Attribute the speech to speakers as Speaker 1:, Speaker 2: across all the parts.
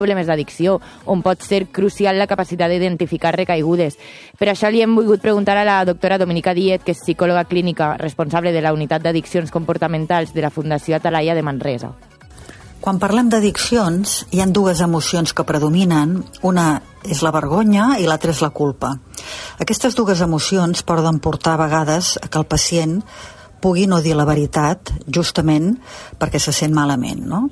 Speaker 1: problemes d'addicció, on pot ser crucial la capacitat d'identificar recaigudes. Per això li hem volgut preguntar a la doctora Dominica Díez, que és psicòloga clínica responsable de la unitat d'addiccions comportamentals de la Fundació Atalaya de Manresa.
Speaker 2: Quan parlem d'addiccions, hi ha dues emocions que predominen. Una és la vergonya i l'altra és la culpa. Aquestes dues emocions poden portar a vegades a que el pacient pugui no dir la veritat, justament perquè se sent malament, no?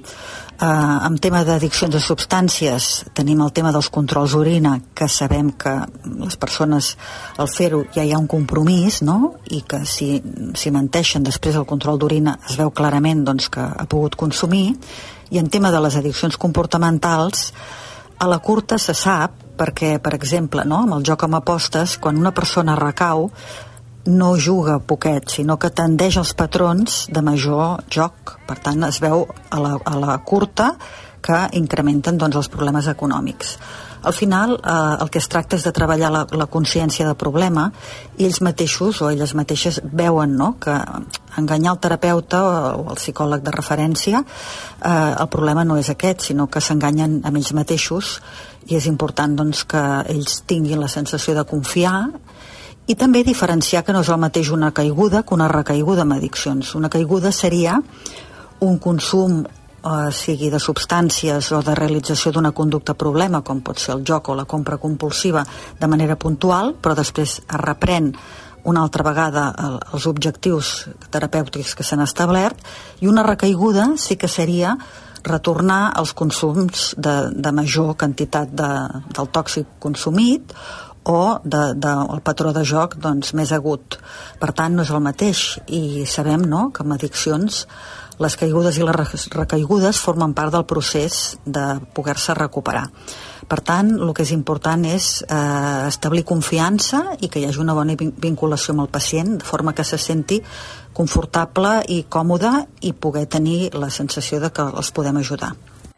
Speaker 2: En tema d'addiccions a substàncies tenim el tema dels controls d'orina, que sabem que les persones al fer-ho ja hi ha un compromís, no? I que si menteixen després del control d'orina es veu clarament doncs, que ha pogut consumir. I en tema de les addiccions comportamentals, a la curta se sap, perquè, per exemple, no? Amb el joc amb apostes, quan una persona recau, no juga poquet, sinó que tendeix als patrons de major joc. Per tant, es veu a la curta que incrementen doncs, els problemes econòmics. Al final, el que es tracta és de treballar la consciència del problema, i ells mateixos o elles mateixes veuen, no?, que enganyar el terapeuta o el psicòleg de referència, el problema no és aquest, sinó que s'enganyen amb ells mateixos, i és important doncs, que ells tinguin la sensació de confiar. I també diferenciar que no és el mateix una caiguda que una recaiguda amb addiccions. Una caiguda seria un consum, sigui de substàncies o de realització d'una conducta problema, com pot ser el joc o la compra compulsiva, de manera puntual, però després es reprèn una altra vegada els objectius terapèutics que s'han establert, i una recaiguda sí que seria retornar als consums de major quantitat del tòxic consumit, o el patró de joc doncs, més agut. Per tant, no és el mateix, i sabem, no?, que amb addiccions les caigudes i les recaigudes formen part del procés de poder-se recuperar. Per tant, el que és important és establir confiança i que hi hagi una bona vinculació amb el pacient, de forma que se senti confortable i còmode i poder tenir la sensació de que els podem ajudar.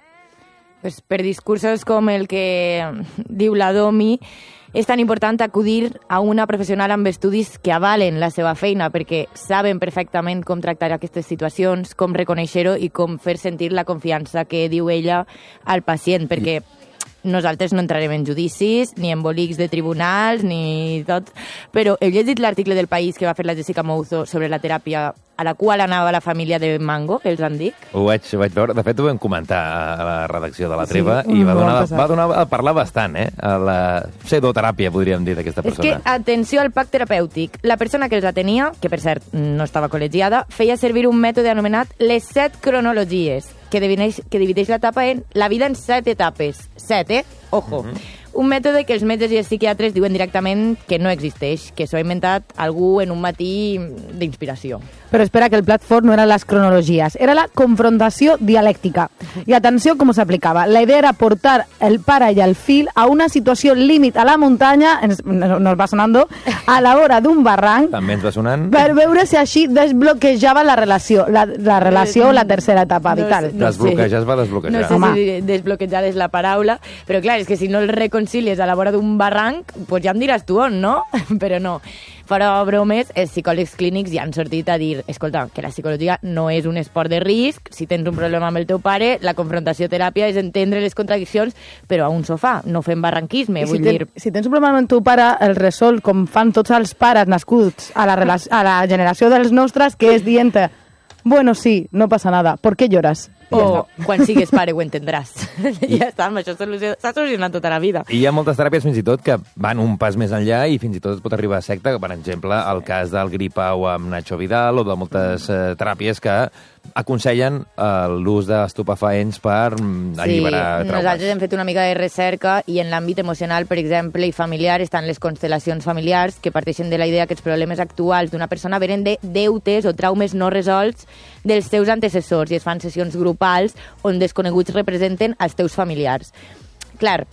Speaker 1: Pues per discursos com el que diu la Domi, és tan important acudir a una professional amb estudis que avalen la seva feina, perquè saben perfectament com tractar aquestes situacions, com reconèixer-ho i com fer sentir la confiança que diu ella al pacient, perquè nosaltres no entrarem en judicis, ni embolics de tribunals, ni tot, però heu llegit l'article del País que va fer la Jessica Mouzo sobre la teràpia a la qual anava la família de Mango, els en dic?
Speaker 3: Ho vaig veure, de fet ho vam comentar a la redacció de La Treva, i va donar a parlar bastant, a la pseudoteràpia, podríem dir, d'aquesta persona.
Speaker 1: És que, atenció al pacte terapèutic, la persona que els atenia, que per cert no estava col·legiada, feia servir un mètode anomenat les 7 cronologies, que divideix l'etapa en la vida en 7 etapes. 7, Ojo. Un mètode que els metges i els psiquiatres diuen directament que no existeix, que s'ho ha inventat algú en un matí d'inspiració.
Speaker 4: Però espera, que el plat fort no eren les cronologies, era la confrontació dialèctica. I atenció com s'aplicava. La idea era portar el pare i el fill a una situació límit a la muntanya, nos va sonando, a la hora d'un barranc.
Speaker 3: També ens va sonant.
Speaker 4: Per veure si així desbloquejava la relació, la relació o la tercera etapa vital.
Speaker 3: Desbloquejar es va desbloquejar.
Speaker 1: No sé si desbloquejar és la paraula, però clar, és que si no el reconcilies a la vora d'un barranc, pues ja em diràs tu on, no? Però no. Fora bromes, els psicòlegs clínics ja han sortit a dir, escolta, que la psicologia no és un esport de risc, si tens un problema amb el teu pare, la confrontació-teràpia és entendre les contradiccions, però a un sofà, no fem barranquisme, vull dir...
Speaker 4: Si tens un problema amb el teu pare, el resol, com fan tots els pares nascuts a la generació dels nostres, que és dient, bueno, sí, no passa nada, ¿por qué lloras?
Speaker 1: O quan sigues pare ho entendràs. Ja està, amb això s'ha solucionat tota la vida.
Speaker 3: I hi ha moltes teràpies fins i tot que van un pas més enllà i fins i tot es pot arribar a secta, per exemple, el cas del gripau amb Nacho Vidal o de moltes teràpies que aconsellen l'ús d'estupefaents per alliberar traumes.
Speaker 1: Nosaltres hem fet una mica de recerca i en l'àmbit emocional, per exemple, i familiar, estan les constel·lacions familiars que parteixen de la idea que els problemes actuals d'una persona venen de deutes o traumes no resolts dels seus antecessors i es fan sessions grupals on desconeguts representen els teus familiars. Clar,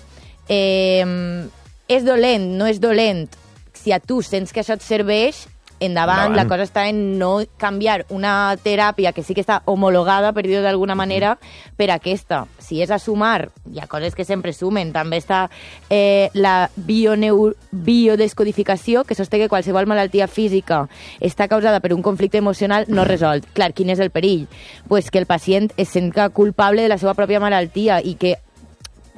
Speaker 1: és dolent, no és dolent. Si a tu sents que això et serveix, endavant. La cosa està en no canviar una teràpia que sí que està homologada, per dir-ho d'alguna manera, per aquesta. Si és a sumar, hi ha coses que sempre sumen. També està la biodescodificació, que sosté que qualsevol malaltia física està causada per un conflicte emocional no resolt. Clar, quin és el perill? Pues que el pacient es senta culpable de la seva pròpia malaltia i que